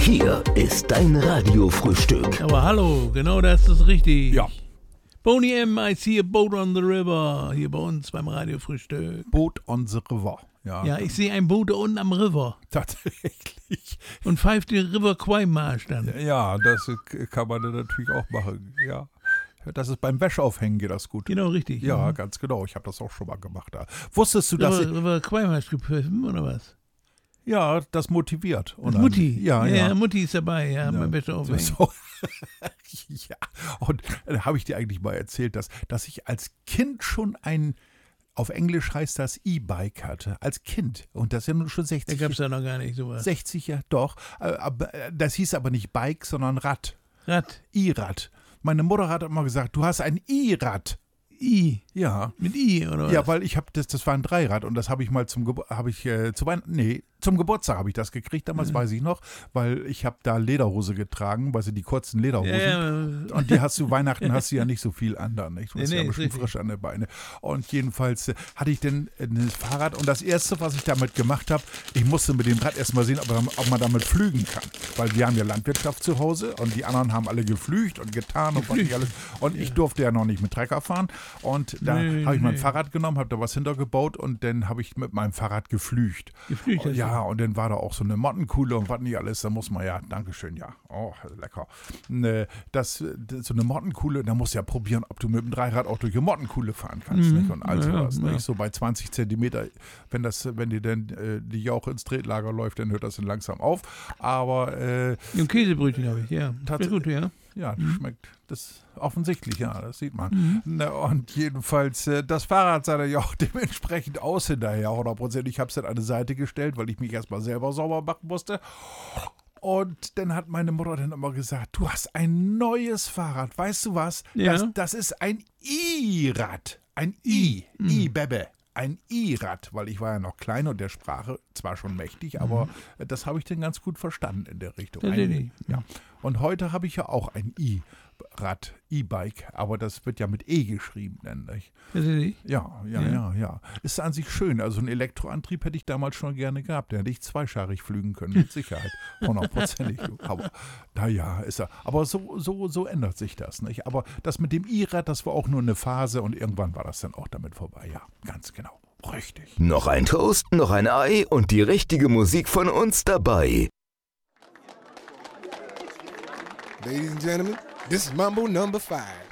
Hier ist dein Radiofrühstück. Aber hallo, genau das ist richtig. Ja. Boney M., I see a boat on the river. Hier bei uns beim Radiofrühstück. Boat on the River. Ja, ich sehe ein Boot da unten am River. Tatsächlich. Und pfeift den River Kwai Marsch dann. Ja, das kann man dann natürlich auch machen. Ja. Das ist beim Wäscheaufhängen geht das gut. Genau, richtig. Ja, ganz genau. Ich habe das auch schon mal gemacht. Wusstest du, dass River Kwai Marsch gepfiffen, oder was? Ja, das motiviert. Das Mutti. Ja. Mutti ist dabei, ja. Beim Wäscheaufhängen. So. Ja, und da habe ich dir eigentlich mal erzählt, dass ich als Kind schon auf Englisch heißt das E-Bike hatte, als Kind. Und das ist ja nun schon 60 Da gab es ja noch gar nicht sowas. 60 Jahre, doch. Das hieß aber nicht Bike, sondern Rad. Rad. E-Rad. Meine Mutter hat immer gesagt, du hast ein E-Rad. I. Ja. Mit I, oder was? Ja, weil das war ein Dreirad und das habe ich mal zum Geburtstag habe ich das gekriegt, damals weiß ich noch, weil ich habe da Lederhose getragen, weil sie die kurzen Lederhosen. Ja. Und die Weihnachten hast du ja nicht so viel an dann, nicht? Du hast ja ein bisschen richtig. frisch an den Beine. Und jedenfalls hatte ich dann ein Fahrrad und das Erste, was ich damit gemacht habe, ich musste mit dem Rad erstmal sehen, ob man damit flügen kann. Weil wir haben ja Landwirtschaft zu Hause und die anderen haben alle geflügt und getan und was nicht alles. Und ich durfte ja noch nicht mit Trecker fahren. Und da habe ich mein Fahrrad genommen, habe da was hintergebaut und dann habe ich mit meinem Fahrrad geflügt. Geflügt, Ja, und dann war da auch so eine Mottenkuhle und was nicht alles. Da muss man ja, Dankeschön, ja. Oh, lecker. So eine Mottenkuhle, da musst du ja probieren, ob du mit dem Dreirad auch durch eine Mottenkuhle fahren kannst. Nicht? Und all sowas. Ja. Nicht? So bei 20 Zentimeter, wenn dir dann die Jauche ins Treslager läuft, dann hört das dann langsam auf. Aber Und Käsebrötchen habe ich, ja. Tatsächlich. Gut, ja. ja, schmeckt das offensichtlich, ja, das sieht man. Und jedenfalls, das Fahrrad sah dann ja auch dementsprechend aus hinterher, 100%. Ich habe es dann an die Seite gestellt, weil ich mich erstmal selber sauber machen musste. Und dann hat meine Mutter dann immer gesagt, du hast ein neues Fahrrad, weißt du was? Ja. Das ist ein I-Rad, ein I-Bebe. Ein I-Rad, weil ich war ja noch klein und der Sprache zwar schon mächtig, aber das habe ich dann ganz gut verstanden in der Richtung. Ja. Und heute habe ich ja auch ein I-Rad, E-Bike, aber das wird ja mit E geschrieben, nämlich. Ja. Ist an sich schön. Also einen Elektroantrieb hätte ich damals schon gerne gehabt. Den hätte ich zweischarig flügen können, mit Sicherheit. 100%. Aber naja, ist er. Aber so ändert sich das, nicht? Aber das mit dem I-Rad, das war auch nur eine Phase und irgendwann war das dann auch damit vorbei. Ja, ganz genau. Richtig. Noch ein Toast, noch ein Ei und die richtige Musik von uns dabei. Ladies and gentlemen, this is Mambo number 5.